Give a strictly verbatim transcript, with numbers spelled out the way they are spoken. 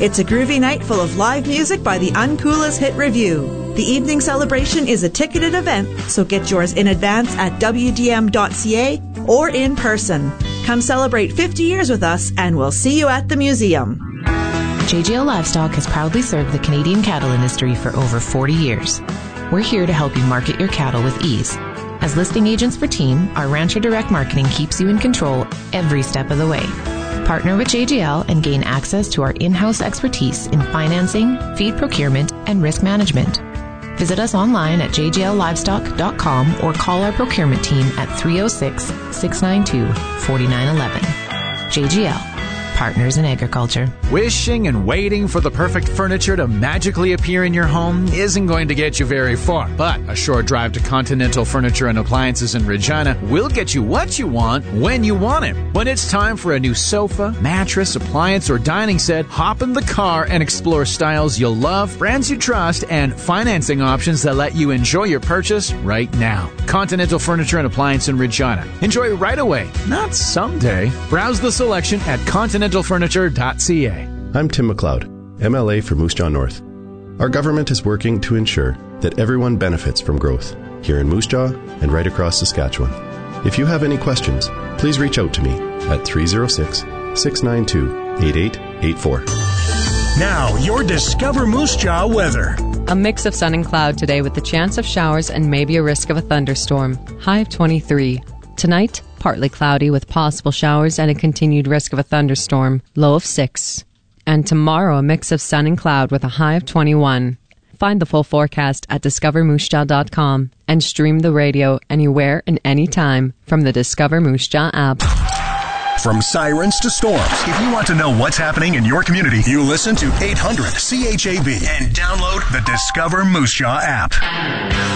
It's a groovy night full of live music by the Uncoolest Hit Review. The evening celebration is a ticketed event, so get yours in advance at w d m dot c a or in person. Come celebrate fifty years with us, and we'll see you at the museum. J J L Livestock has proudly served the Canadian cattle industry for over forty years. We're here to help you market your cattle with ease. As listing agents for Team, our Rancher Direct Marketing keeps you in control every step of the way. Partner with J J L and gain access to our in-house expertise in financing, feed procurement, and risk management. Visit us online at j j l livestock dot com or call our procurement team at three oh six, six nine two, four nine one one. J J L, Partners in Agriculture. Wishing and waiting for the perfect furniture to magically appear in your home isn't going to get you very far, but a short drive to Continental Furniture and Appliances in Regina will get you what you want when you want it. When it's time for a new sofa, mattress, appliance, or dining set, hop in the car and explore styles you'll love, brands you trust, and financing options that let you enjoy your purchase right now. Continental Furniture and Appliance in Regina. Enjoy right away, not someday. Browse the selection at continental furniture dot c a. I'm Tim McLeod, M L A for Moose Jaw North. Our government is working to ensure that everyone benefits from growth here in Moose Jaw and right across Saskatchewan. If you have any questions, please reach out to me at three oh six, six nine two, eight eight eight four. Now, your Discover Moose Jaw weather. A mix of sun and cloud today with the chance of showers and maybe a risk of a thunderstorm. High of twenty-three. Tonight, partly cloudy with possible showers and a continued risk of a thunderstorm. Low of six. And tomorrow, a mix of sun and cloud with a high of twenty-one. Find the full forecast at discover moose jaw dot com and stream the radio anywhere and anytime from the Discover Moose Jaw app. From sirens to storms, if you want to know what's happening in your community, you listen to eight hundred C H A B and download the Discover Moose Jaw app.